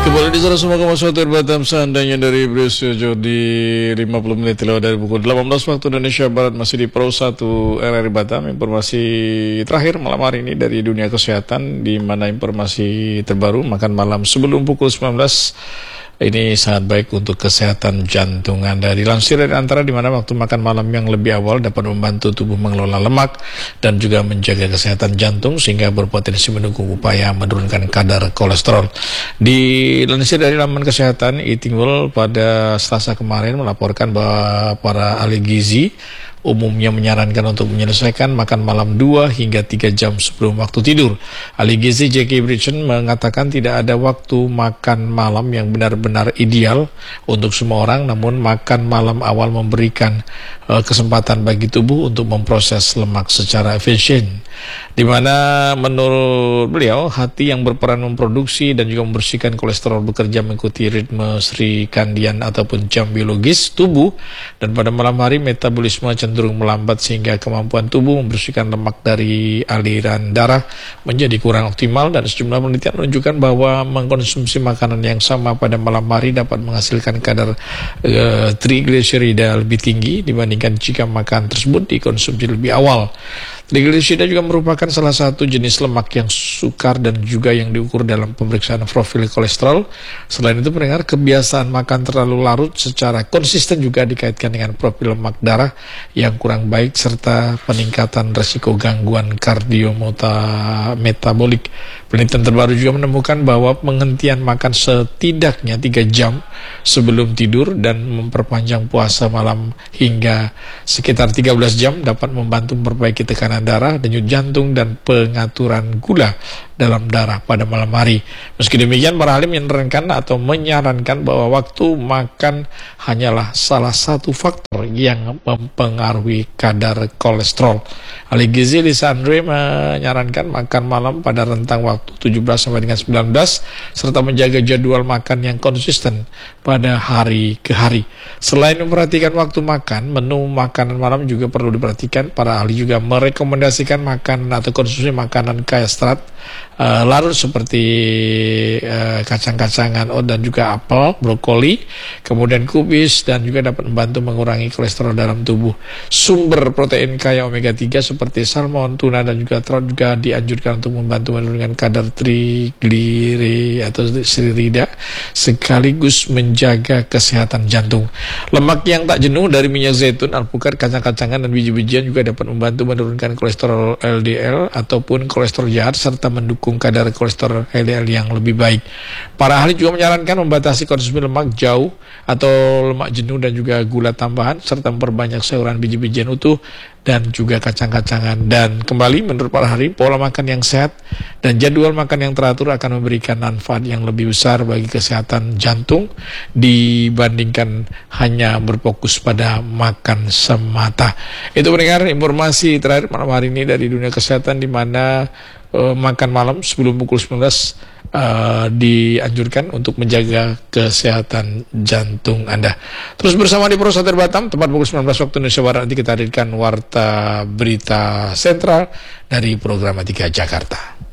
Kembali di 101,1 Batam, seandainya dari Brisio di 50 menit lewat dari pukul 18 waktu Indonesia Barat, masih di Pro 1 RRI Batam. Informasi terakhir malam hari ini dari dunia kesehatan, di mana informasi terbaru makan malam sebelum pukul 19 ini sangat baik untuk kesehatan jantung Anda. Dilansir dari Antara, di mana waktu makan malam yang lebih awal dapat membantu tubuh mengelola lemak dan juga menjaga kesehatan jantung, sehingga berpotensi mendukung upaya menurunkan kadar kolesterol. Dilansir dari laman kesehatan, Eating World pada Selasa kemarin melaporkan bahwa para ahli gizi umumnya menyarankan untuk menyelesaikan makan malam 2 hingga 3 jam sebelum waktu tidur. Ahli gizi Jackie Bridgen mengatakan tidak ada waktu makan malam yang benar-benar ideal untuk semua orang, namun makan malam awal memberikan kesempatan bagi tubuh untuk memproses lemak secara efisien. Di mana menurut beliau, hati yang berperan memproduksi dan juga membersihkan kolesterol bekerja mengikuti ritme sirkadian ataupun jam biologis tubuh, dan pada malam hari metabolisme cenderung melambat sehingga kemampuan tubuh membersihkan lemak dari aliran darah menjadi kurang optimal. Dan sejumlah penelitian menunjukkan bahwa mengkonsumsi makanan yang sama pada malam hari dapat menghasilkan kadar trigliserida lebih tinggi dibandingkan jika makan tersebut dikonsumsi lebih awal. Trigliserida juga merupakan salah satu jenis lemak yang sukar dan juga yang diukur dalam pemeriksaan profil kolesterol. Selain itu, pendengar, kebiasaan makan terlalu larut secara konsisten juga dikaitkan dengan profil lemak darah yang kurang baik serta peningkatan resiko gangguan kardiometabolik. Penelitian terbaru juga menemukan bahwa penghentian makan setidaknya 3 jam sebelum tidur dan memperpanjang puasa malam hingga sekitar 13 jam dapat membantu memperbaiki tekanan darah, denyut jantung, dan pengaturan gula dalam darah pada malam hari. Meski demikian, para ahli menyarankan bahwa waktu makan hanyalah salah satu faktor yang mempengaruhi kadar kolesterol. Ahli gizi Lisa Andre menyarankan makan malam pada rentang waktu 17 sampai dengan 19 serta menjaga jadwal makan yang konsisten pada hari ke hari. Selain memperhatikan waktu makan, menu makanan malam juga perlu diperhatikan. Para ahli juga merekomendasikan makan atau konsumsi makanan kaya serat larut seperti kacang-kacangan, oat dan juga apel, brokoli, kemudian kubis, dan juga dapat membantu mengurangi kolesterol dalam tubuh. Sumber protein kaya omega 3 seperti salmon, tuna, dan juga telur juga dianjurkan untuk membantu menurunkan kadar trigliserida sekaligus menjaga kesehatan jantung. Lemak yang tak jenuh dari minyak zaitun, alpukat, kacang-kacangan, dan biji-bijian juga dapat membantu menurunkan kolesterol LDL ataupun kolesterol jahat serta mendukung kadar kolesterol LDL yang lebih baik. Para ahli juga menyarankan membatasi konsumsi lemak jauh atau lemak jenuh dan juga gula tambahan serta memperbanyak sayuran, biji-bijian utuh, dan juga kacang-kacangan. Dan kembali, menurut para ahli, pola makan yang sehat dan jadwal makan yang teratur akan memberikan manfaat yang lebih besar bagi kesehatan jantung dibandingkan hanya berfokus pada makan semata. Itu mendengar informasi terakhir malam hari ini dari dunia kesehatan, di mana makan malam sebelum pukul 19 dianjurkan untuk menjaga kesehatan jantung Anda. Terus bersama di Pro 1 Batam, tepat pukul 19 waktu Indonesia Barat, nanti kita hadirkan Warta Berita Sentral dari Programatika Jakarta.